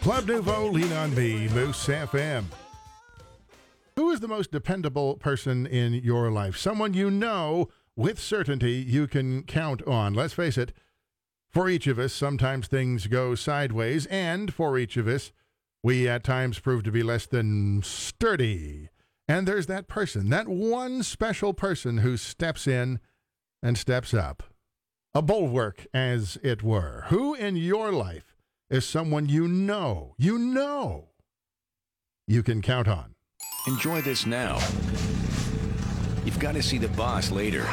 Club Nouveau, Lean on Me, Moose FM. Who is the most dependable person in your life? Someone you know with certainty you can count on. Let's face it, for each of us, sometimes things go sideways, and for each of us, we at times prove to be less than sturdy. And there's that person, that one special person who steps in and steps up. A bulwark, as it were. Who in your life is someone you know you can count on? Enjoy this now. You've got to see the boss later.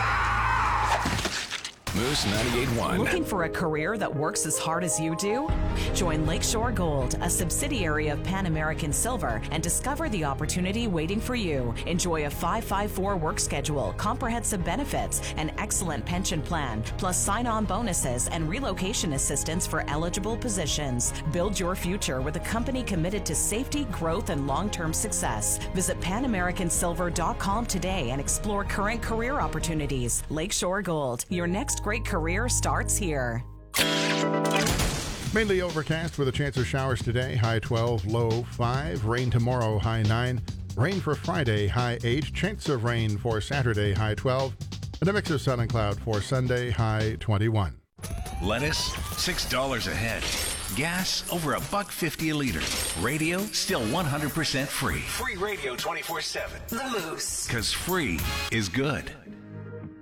Moose 98.1. Looking for a career that works as hard as you do? Join Lakeshore Gold, a subsidiary of Pan American Silver, and discover the opportunity waiting for you. Enjoy a 5-5-4 work schedule, comprehensive benefits, an excellent pension plan, plus sign-on bonuses and relocation assistance for eligible positions. Build your future with a company committed to safety, growth, and long-term success. Visit PanAmericanSilver.com today and explore current career opportunities. Lakeshore Gold, your next great career starts here. Mainly overcast with a chance of showers today, high 12, low 5. Rain tomorrow, high 9. Rain for Friday, high 8. Chance of rain for Saturday, high 12. And a mix of sun and cloud for Sunday, high 21. Lettuce, $6 a head. Gas, over $1.50 a liter. Radio, still 100% free. Free radio 24/7. The Moose. Because free is good.